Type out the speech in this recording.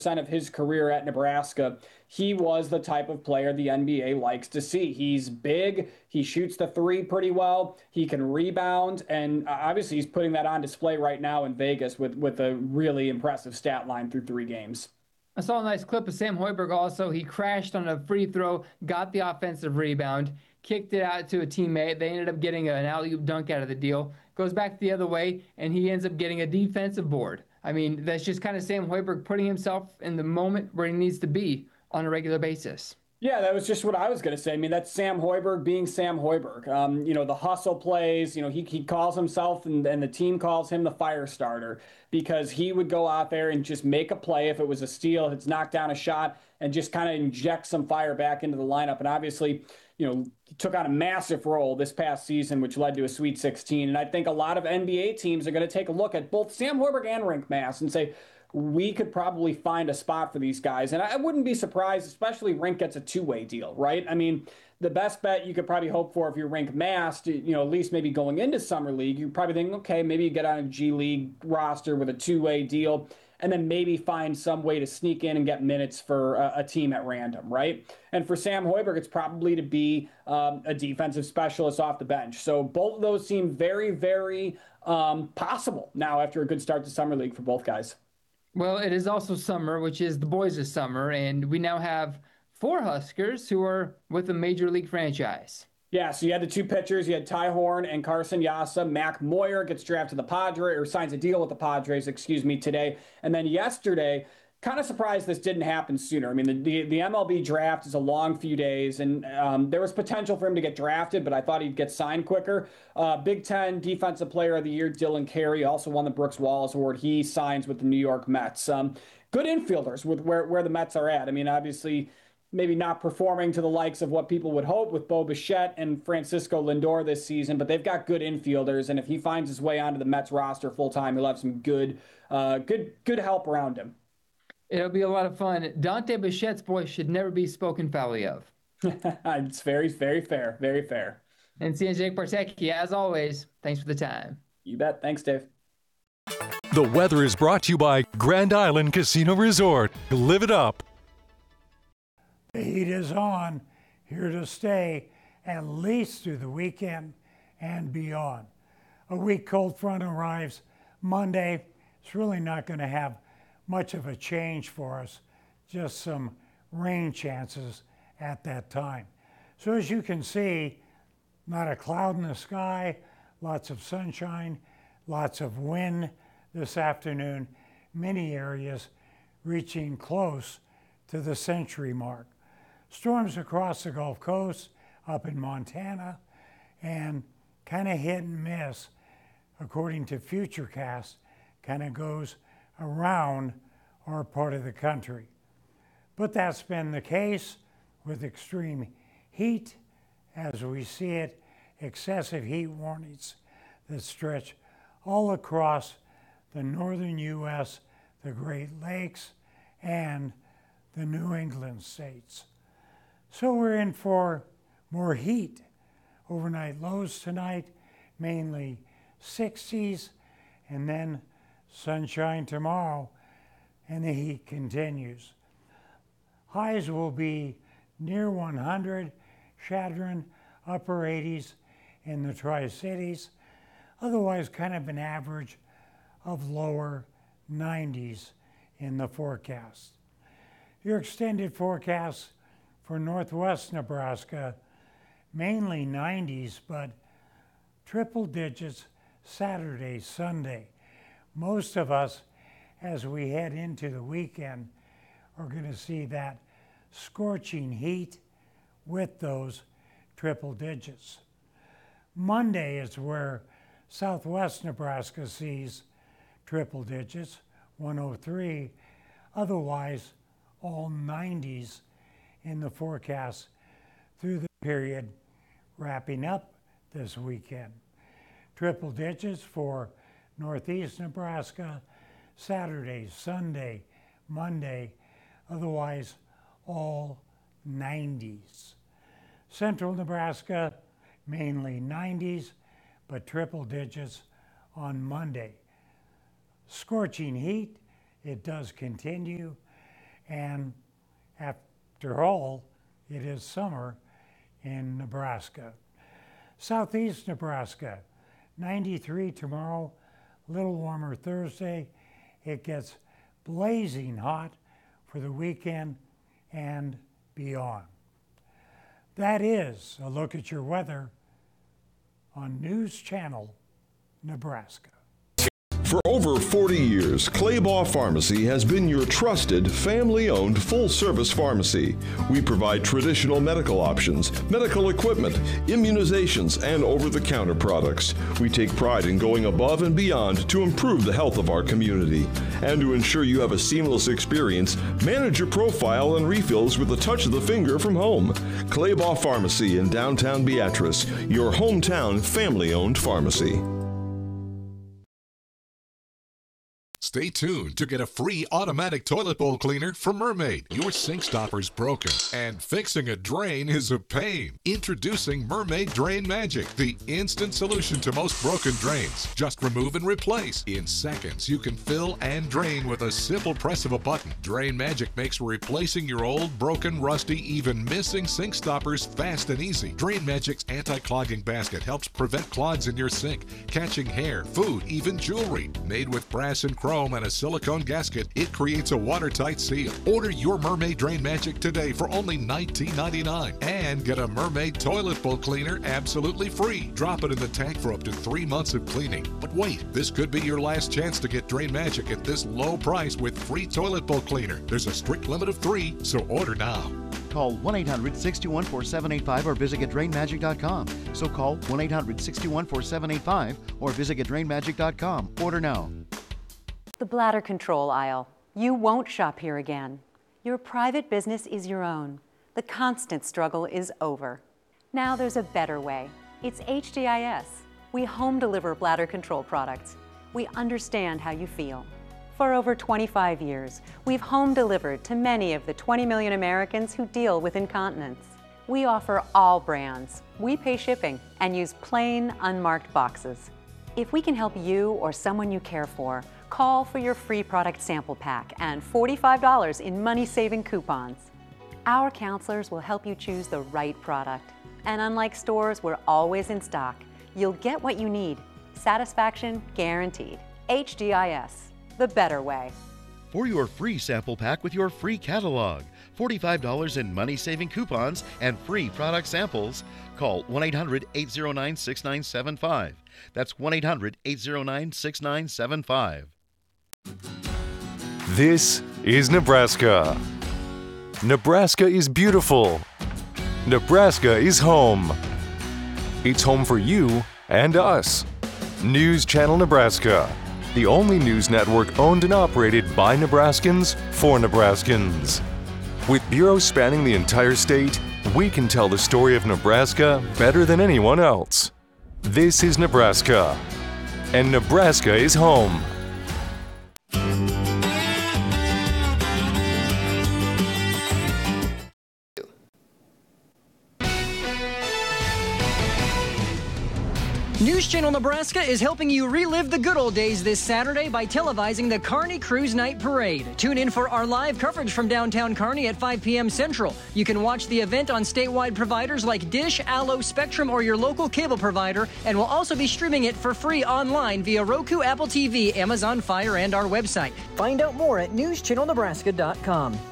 of his career at Nebraska, he was the type of player the NBA likes to see. He's big, he shoots the three pretty well, he can rebound, and obviously he's putting that on display right now in Vegas with a really impressive stat line through 3 games. I saw a nice clip of Sam Hoiberg also. He crashed on a free throw, got the offensive rebound, kicked it out to a teammate. They ended up getting an alley-oop dunk out of the deal. Goes back the other way, and he ends up getting a defensive board. I mean, that's just kind of Sam Hoiberg putting himself in the moment where he needs to be on a regular basis. Yeah, that was just what I was going to say. I mean, that's Sam Hoiberg being Sam Hoiberg. The hustle plays, he calls himself and the team calls him the fire starter because he would go out there and just make a play if it was a steal, if it's knocked down a shot, and just kind of inject some fire back into the lineup. And obviously, he took on a massive role this past season, which led to a Sweet 16. And I think a lot of NBA teams are going to take a look at both Sam Hoiberg and Rink Mass and say, we could probably find a spot for these guys. And I wouldn't be surprised, especially Rink gets a two-way deal, right? I mean, the best bet you could probably hope for if you're Rink Mast, at least maybe going into Summer League, you probably think, okay, maybe you get on a G League roster with a two-way deal, and then maybe find some way to sneak in and get minutes for a team at random, right? And for Sam Hoiberg, it's probably to be a defensive specialist off the bench. So both of those seem very, very possible now after a good start to Summer League for both guys. Well, it is also summer, which is the boys' summer, and we now have 4 Huskers who are with a major league franchise. Yeah, so you had the two pitchers. You had Ty Horn and Carson Yasa. Mac Moyer gets drafted to the Padres, or signs a deal with the Padres, excuse me, today. And then yesterday, kind of surprised this didn't happen sooner. I mean, the MLB draft is a long few days, and there was potential for him to get drafted, but I thought he'd get signed quicker. Big Ten Defensive Player of the Year, Dylan Carey, also won the Brooks Wallace Award. He signs with the New York Mets. Good infielders with where the Mets are at. I mean, obviously, maybe not performing to the likes of what people would hope with Bo Bichette and Francisco Lindor this season, but they've got good infielders, and if he finds his way onto the Mets roster full time, he'll have some good help around him. It'll be a lot of fun. Dante Bichette's voice should never be spoken foully of. It's very, very fair, very fair. And CN Jake Bartecki, as always, thanks for the time. You bet. Thanks, Dave. The weather is brought to you by Grand Island Casino Resort. Live it up. The heat is on, here to stay, at least through the weekend and beyond. A weak cold front arrives Monday. It's really not going to have much of a change for us, just some rain chances at that time. So as you can see, not a cloud in the sky, lots of sunshine, lots of wind this afternoon, many areas reaching close to the century mark. Storms across the Gulf Coast, up in Montana, and kind of hit and miss, according to Futurecast, kind of goes around our part of the country. But that's been the case with extreme heat, as we see it, excessive heat warnings that stretch all across the northern U.S., the Great Lakes, and the New England states. So we're in for more heat. Overnight lows tonight, mainly 60s, and then sunshine tomorrow, and the heat continues. Highs will be near 100, Chadron, upper 80s in the Tri-Cities, otherwise kind of an average of lower 90s in the forecast. Your extended forecast for northwest Nebraska, mainly 90s, but triple digits Saturday, Sunday. Most of us, as we head into the weekend, are going to see that scorching heat with those triple digits. Monday is where southwest Nebraska sees triple digits, 103, otherwise all 90s in the forecast through the period wrapping up this weekend. Triple digits for northeast Nebraska, Saturday, Sunday, Monday, otherwise all 90s. Central Nebraska, mainly 90s, but triple digits on Monday. Scorching heat, it does continue. And after all, it is summer in Nebraska. Southeast Nebraska, 93 tomorrow, a little warmer Thursday. It gets blazing hot for the weekend and beyond. That is a look at your weather on News Channel Nebraska. For over 40 years, Claybaugh Pharmacy has been your trusted, family-owned, full-service pharmacy. We provide traditional medical options, medical equipment, immunizations, and over-the-counter products. We take pride in going above and beyond to improve the health of our community. And to ensure you have a seamless experience, manage your profile and refills with a touch of the finger from home. Claybaugh Pharmacy in downtown Beatrice, your hometown family-owned pharmacy. Stay tuned to get a free automatic toilet bowl cleaner from Mermaid. Your sink stopper's broken, and fixing a drain is a pain. Introducing Mermaid Drain Magic, the instant solution to most broken drains. Just remove and replace. In seconds, you can fill and drain with a simple press of a button. Drain Magic makes replacing your old, broken, rusty, even missing sink stoppers fast and easy. Drain Magic's anti-clogging basket helps prevent clogs in your sink, catching hair, food, even jewelry. Made with brass and chrome and a silicone gasket, it creates a watertight seal. Order your Mermaid Drain Magic today for only $19.99 and get a Mermaid toilet bowl cleaner absolutely free. Drop it in the tank for up to 3 months of cleaning. But wait, this could be your last chance to get Drain Magic at this low price with free toilet bowl cleaner. There's a strict limit of 3, so order now. Call 1-800-621-4785 or visit GetDrainMagic.com. So call 1-800-621-4785 or visit GetDrainMagic.com. Order now. The bladder control aisle. You won't shop here again. Your private business is your own. The constant struggle is over. Now there's a better way. It's HDIS. We home deliver bladder control products. We understand how you feel. For over 25 years, we've home delivered to many of the 20 million Americans who deal with incontinence. We offer all brands. We pay shipping and use plain, unmarked boxes. If we can help you or someone you care for, call for your free product sample pack and $45 in money-saving coupons. Our counselors will help you choose the right product. And unlike stores, we're always in stock. You'll get what you need. Satisfaction guaranteed. HDIS, the better way. For your free sample pack with your free catalog, $45 in money-saving coupons, and free product samples, call 1-800-809-6975. That's 1-800-809-6975. This is Nebraska. Nebraska is beautiful. Nebraska is home. It's home for you and us. News Channel Nebraska, the only news network owned and operated by Nebraskans for Nebraskans. With bureaus spanning the entire state, we can tell the story of Nebraska better than anyone else. This is Nebraska, and Nebraska is home. News Channel Nebraska is helping you relive the good old days this Saturday by televising the Kearney Cruise Night Parade. Tune in for our live coverage from downtown Kearney at 5 p.m. Central. You can watch the event on statewide providers like Dish, Allo, Spectrum, or your local cable provider, and we'll also be streaming it for free online via Roku, Apple TV, Amazon Fire, and our website. Find out more at newschannelnebraska.com.